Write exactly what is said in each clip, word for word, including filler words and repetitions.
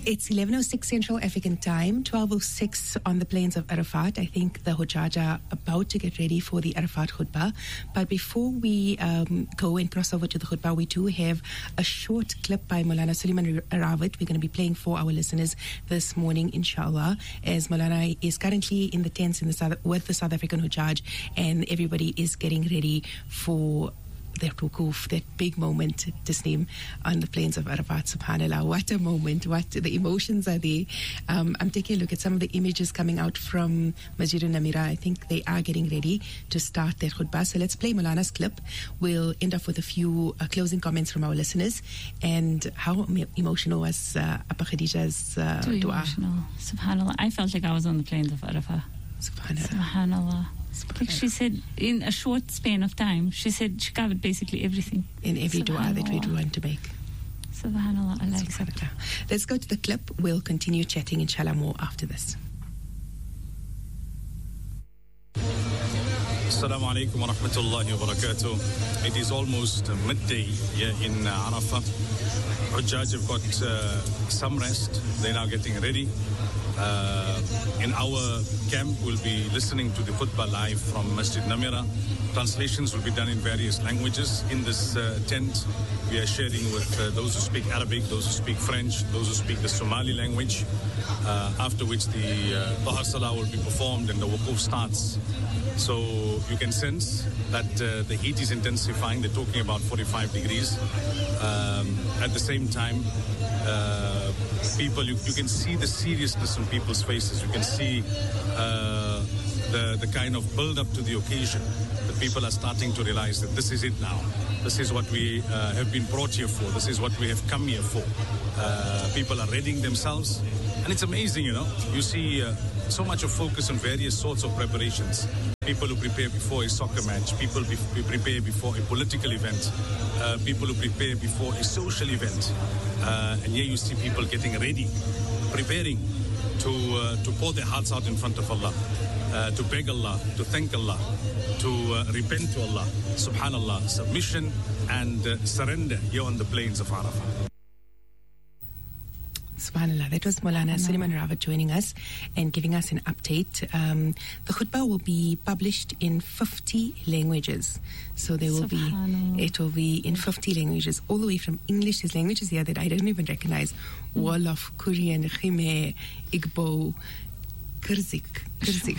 It's eleven oh six Central African Time, twelve oh six on the plains of Arafat. I think the Hujjaj are about to get ready for the Arafat Khutbah. But before we um, go and cross over to the Khutbah, we do have a short clip by Maulana Suleiman Rawat. We're going to be playing for our listeners this morning, inshallah, as Maulana is currently in the tents in the South, with the South African Hujjaj, and everybody is getting ready for that wukuf, that big moment, Tasneem, on the plains of Arafat. Subhanallah, what a moment, what the emotions are there. Um, I'm taking a look at some of the images coming out from Masjid al-Namira. I think they are getting ready to start their khutbah. So let's play Maulana's clip. We'll end off with a few uh, closing comments from our listeners. And how emotional was uh, Appa Khadija's uh, Too dua? Emotional. Subhanallah, I felt like I was on the plains of Arafat. Subhanallah. Subhanallah. Like she said, in a short span of time, she said she covered basically everything. In every dua that we want to make. Subhanallah, Allah accept. Let's go to the clip. We'll continue chatting, inshallah, more after this. Assalamu alaikum wa rahmatullahi wa barakatuh. It is almost midday here in Arafah. Hujjaj have got uh, some rest. They're now getting ready. Uh, in our camp, we'll be listening to the khutbah live from Masjid Namira. Translations will be done in various languages. In this uh, tent, we are sharing with uh, those who speak Arabic, those who speak French, those who speak the Somali language, uh, after which the uh, Tahar Salah will be performed and the wukuf starts. So you can sense that uh, the heat is intensifying. They're talking about forty-five degrees. Um, at the same time, uh, people, you, you can see the seriousness on people's faces. You can see uh, the, the kind of build-up to the occasion. That people are starting to realize that this is it now. This is what we uh, have been brought here for. This is what we have come here for. Uh, people are readying themselves. And it's amazing, you know. You see uh, so much of focus on various sorts of preparations. People who prepare before a soccer match, people be- be prepare before a political event, uh, people who prepare before a social event. Uh, and here you see people getting ready, preparing to uh, to pour their hearts out in front of Allah, uh, to beg Allah, to thank Allah, to uh, repent to Allah. Subhanallah, submission and uh, surrender here on the plains of Arafah. Subhanallah, that was Maulana Suleiman Rawat joining us and giving us an update. Um, the khutbah will be published in fifty languages. So there will be, it will be in fifty languages, all the way from English. There's languages here that I don't even recognize. Mm. Wolof, Korean, Khmer, Igbo, Kurzik. Kurzik.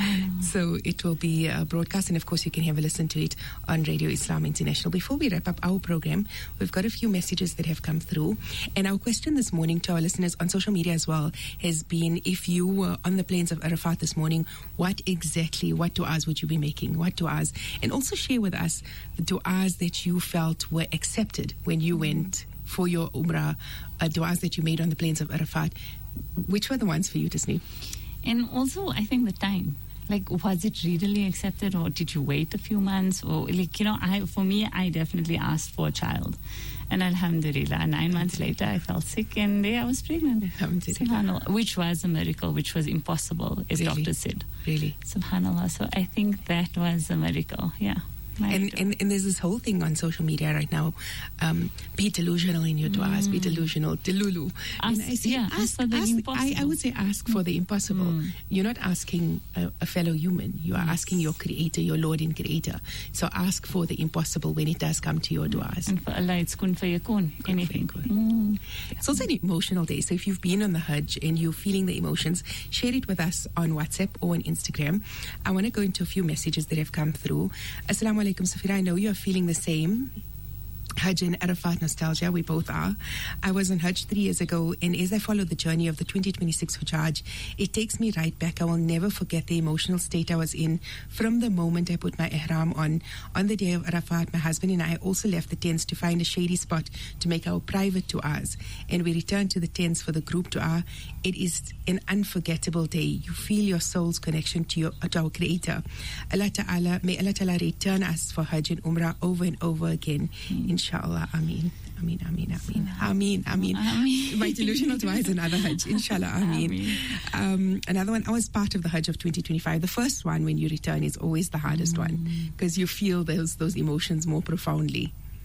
So it will be uh, broadcast, and of course you can have a listen to it on Radio Islam International. Before we wrap up our program, we've got a few messages that have come through, and our question this morning to our listeners on social media as well has been, if you were on the plains of Arafat this morning, what exactly, what du'as would you be making? What du'as? And also share with us the du'as that you felt were accepted when you went for your Umrah, uh, du'as that you made on the plains of Arafat. Which were the ones for you, Tasneem? And also, I think the time, like, was it readily accepted, or did you wait a few months? Or, like, you know, I for me, I definitely asked for a child. And alhamdulillah, nine months later, I fell sick, and there I was pregnant. Subhanallah, which was a miracle, which was impossible, as really? doctors said. Really? Subhanallah. So I think that was a miracle, yeah. And, and and there's this whole thing on social media right now. Um, be delusional in your du'as. Mm. Be delusional. Delulu. Ask, and I say, yeah, ask, ask for the ask, impossible. I, I would say ask for the impossible. Mm. You're not asking a, a fellow human. You are yes. asking your creator, your Lord and creator. So ask for the impossible when it does come to your du'as. And for Allah, it's kun fayakun. Anything. Mm. It's also an emotional day. So if you've been on the Hajj and you're feeling the emotions, share it with us on WhatsApp or on Instagram. I want to go into a few messages that have come through. Assalamu alaikum, Safira. I know you are feeling the same. Hajj and Arafat nostalgia, we both are. I was on Hajj three years ago, and as I followed the journey of the twenty twenty-six Hajj, it takes me right back. I will never forget the emotional state I was in from the moment I put my ihram on. On the day of Arafat, my husband and I also left the tents to find a shady spot to make our private du'as, and we returned to the tents for the group du'a. It is an unforgettable day. You feel your soul's connection to, your, to our Creator. Allah Ta'ala, may Allah Ta'ala return us for Hajj and Umrah over and over again. Mm. Inshallah, Ameen. Ameen, Ameen, Ameen. Ameen, Ameen. Ameen. My delusional dua is another Hajj. Inshallah, Ameen. Um, another one, I was part of the Hajj of twenty twenty-five. The first one, when you return, is always the hardest mm. one, because you feel those those emotions more profoundly.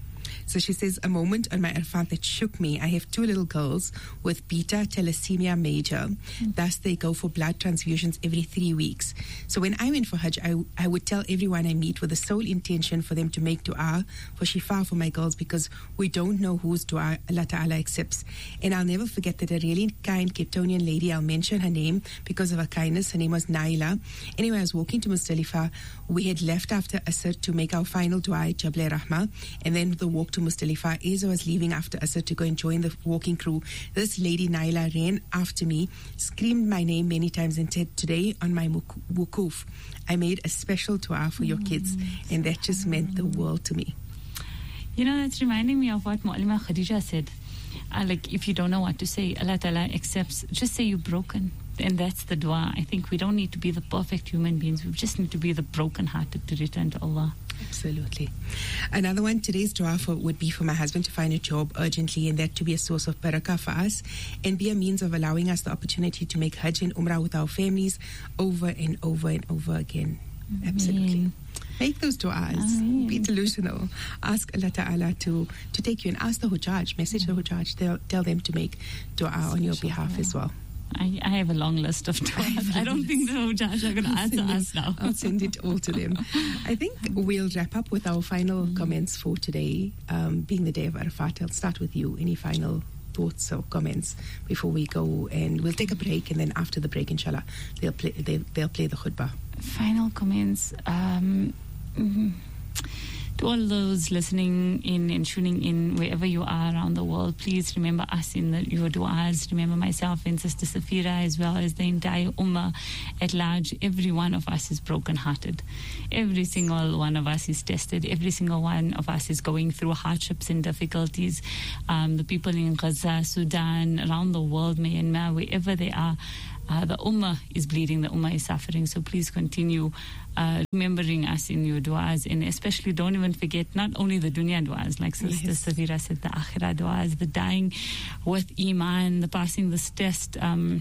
So she says, a moment on my Arafat that shook me. I have two little girls with beta thalassemia major. Mm. Thus, they go for blood transfusions every three weeks. So when I went for Hajj, I, I would tell everyone I meet with the sole intention for them to make dua for shifa for my girls, because we don't know whose dua Allah Ta'ala accepts. And I'll never forget that a really kind Cape Townian lady, I'll mention her name because of her kindness, her name was Naila. Anyway, I was walking to Muzdalifah. We had left after Asr to make our final dua at Jabal Rahma, and then the walk to Muzdalifah. As I was leaving after Asr to go and join the walking crew, this lady Naila ran after me, screamed my name many times and said, today on my wukuf, I made a special dua for your kids, and that just meant the world to me. You know, that's reminding me of what Mu'allima Khadija said. Uh, like, if you don't know what to say, Allah Ta'ala accepts. Just say you're broken. And that's the dua. I think we don't need to be the perfect human beings. We just need to be the broken-hearted to return to Allah. Absolutely. Another one, today's dua for, would be for my husband to find a job urgently, and that to be a source of barakah for us and be a means of allowing us the opportunity to make Hajj and Umrah with our families over and over and over again. Ameen. Absolutely. Make those du'as. Ameen. Be delusional. Ask Allah Ta'ala to, to take you, and ask the Hujjaj, message the Hujjaj, tell, tell them to make dua on your behalf as well. I, I have a long list of du'as. I don't think the Hujjaj are going to answer us now. I'll send it all to them. I think we'll wrap up with our final mm. comments for today, um, being the day of Arafat. I'll start with you. Any final thoughts or comments before we go? And we'll take a break, and then after the break, inshallah, they'll play, they, they'll play the khutbah. Final comments. Um, mm, to all those listening in and tuning in wherever you are around the world, please remember us in the, your du'as. Remember myself and Sister Safira, as well as the entire ummah at large. Every one of us is broken-hearted. Every single one of us is tested. Every single one of us is going through hardships and difficulties. Um, the people in Gaza, Sudan, around the world, Myanmar, wherever they are, Uh, the ummah is bleeding, the ummah is suffering. So please continue uh, remembering us in your du'as, and especially don't even forget not only the dunya du'as, like Sister yes. Safira said, the akhirah du'as, the dying with iman, the passing this test. Um,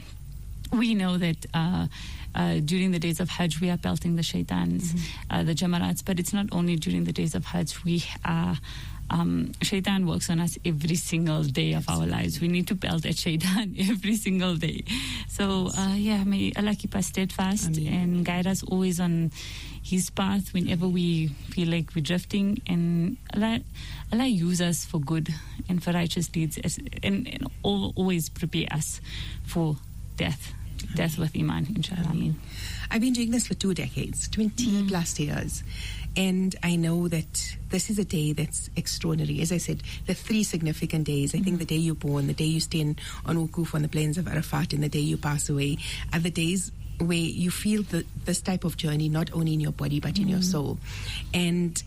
we know that uh, uh, during the days of Hajj, we are pelting the shaitans, mm-hmm. uh, the jamarats, but it's not only during the days of Hajj. We are Um, shaitan works on us every single day of our lives. We need to pelt at shaitan every single day. So, uh, yeah, may Allah keep us steadfast Ameen. And guide us always on His path whenever we feel like we're drifting. And Allah, Allah use us for good and for righteous deeds, as, and, and always prepare us for death. Ameen. Death with iman, inshallah. Ameen. I've been doing this for two decades, twenty mm. plus years. And I know that this is a day that's extraordinary. As I said, the three significant days. I think the day you're born, the day you stand on wukuf on the plains of Arafat, and the day you pass away are the days where you feel the, this type of journey, not only in your body, but in mm. your soul. And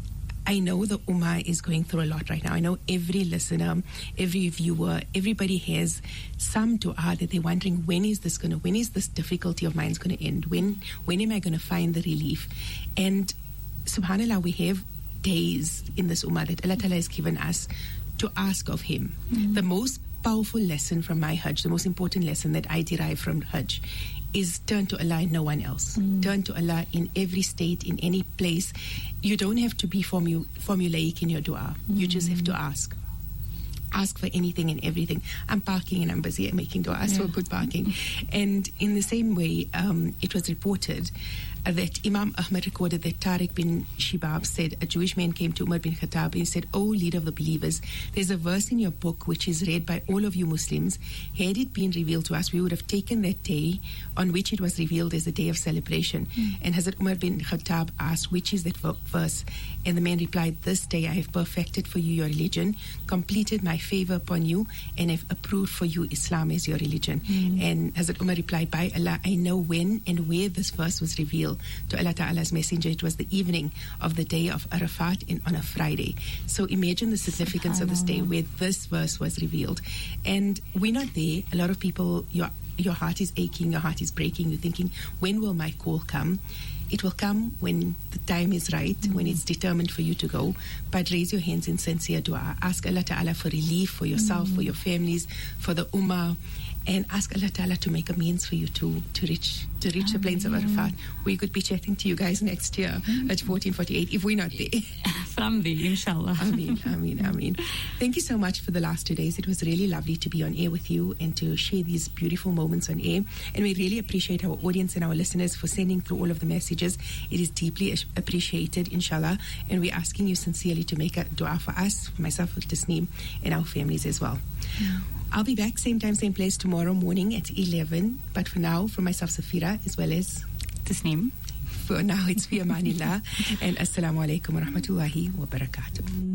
I know the Ummah is going through a lot right now. I know every listener, every viewer, everybody has some dua that they're wondering, when is this going to, when is this difficulty of mine going to end? When, when am I going to find the relief? And subhanallah, we have days in this ummah that Allah Ta'ala has given us to ask of Him. Mm. The most powerful lesson from my Hajj, the most important lesson that I derive from Hajj, is turn to Allah and no one else. Mm. Turn to Allah in every state, in any place. You don't have to be formu- formulaic in your dua. Mm. You just have to ask. Ask for anything and everything. I'm parking and I'm busy at making dua, yeah. so good parking. And in the same way, um, it was reported uh, that Imam Ahmad recorded that Tariq bin Shibab said, a Jewish man came to Umar bin Khattab and he said, "O leader of the believers, there's a verse in your book which is read by all of you Muslims. Had it been revealed to us, we would have taken that day on which it was revealed as a day of celebration." Mm. And Hazrat Umar bin Khattab asked, "Which is that verse?" And the man replied, "This day I have perfected for you your religion, completed my favor upon you, and have approved for you Islam as your religion." Mm. And Hazrat Umar replied, "By Allah, I know when and where this verse was revealed to Allah Ta'ala's messenger. It was the evening of the day of Arafat in, on a Friday." So imagine the significance of this day where this verse was revealed. And we're not there. A lot of people, your, your heart is aching, your heart is breaking. You're thinking, when will my call come? it will come when the time is right, mm-hmm. when it's determined for you to go. But raise your hands in sincere dua. Ask Allah Ta'ala for relief for yourself, mm-hmm. for your families, for the ummah, and ask Allah Ta'ala to make a means for you to, to reach to reach Ameen. The plains of Arafat. We could be chatting to you guys next year mm-hmm. at fourteen forty-eight if we're not there. From there, inshallah. Ameen, ameen, ameen. Thank you so much for the last two days. It was really lovely to be on air with you and to share these beautiful moments on air. And we really appreciate our audience and our listeners for sending through all of the messages. It is deeply appreciated, inshallah. And we're asking you sincerely to make a dua for us, for myself, for Tasneem, and our families as well. Yeah. I'll be back same time, same place tomorrow morning at eleven. But for now, for myself, Safira, as well as Tasneem. For now, it's fi amanillah. And assalamu alaikum wa rahmatullahi wa barakatuh.